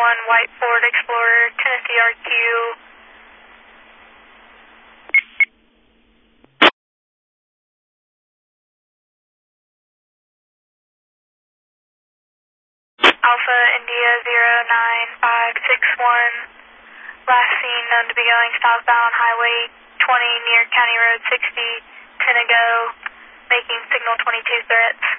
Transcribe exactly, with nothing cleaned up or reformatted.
one, white Ford Explorer, Tennessee R Q. Alpha India zero nine five six one, last seen known to be going southbound Highway twenty near County Road sixty, ten ago, making signal twenty-two threats.